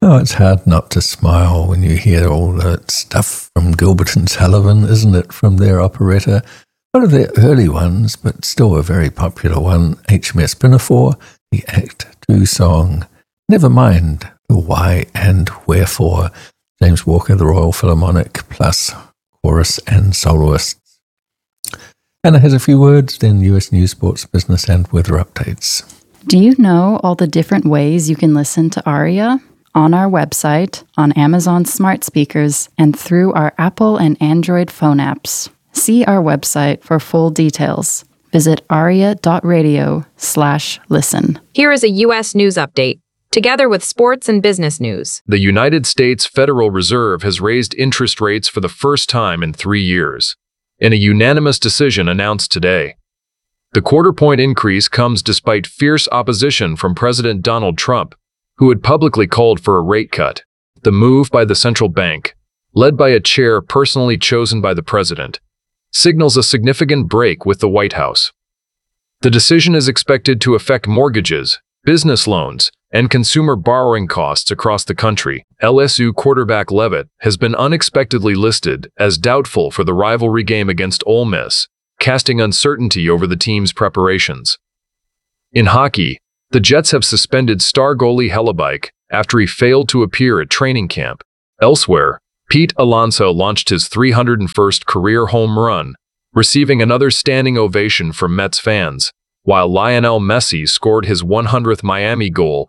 Oh, it's hard not to smile when you hear all that stuff from Gilbert and Sullivan, isn't it, from their operetta? One of their early ones, but still a very popular one, HMS Pinafore, the Act 2 song, Never Mind the Why and Wherefore, James Walker, the Royal Philharmonic, plus chorus and soloists. Anna has a few words, then US news, sports, business, and weather updates. Do you know all the different ways you can listen to ARIA? On our website, on Amazon smart speakers, and through our Apple and Android phone apps. See our website for full details. Visit aria.radio/listen. Here is a U.S. news update, together with sports and business news. The United States Federal Reserve has raised interest rates for the first time in 3 years, in a unanimous decision announced today. The quarter-point increase comes despite fierce opposition from President Donald Trump, who had publicly called for a rate cut. The move by the central bank, led by a chair personally chosen by the president, signals a significant break with the White House. The decision is expected to affect mortgages, business loans, and consumer borrowing costs across the country. LSU quarterback Leavitt has been unexpectedly listed as doubtful for the rivalry game against Ole Miss, casting uncertainty over the team's preparations. In hockey, the Jets have suspended star goalie Hellebuck after he failed to appear at training camp. Elsewhere, Pete Alonso launched his 301st career home run, receiving another standing ovation from Mets fans, while Lionel Messi scored his 100th Miami goal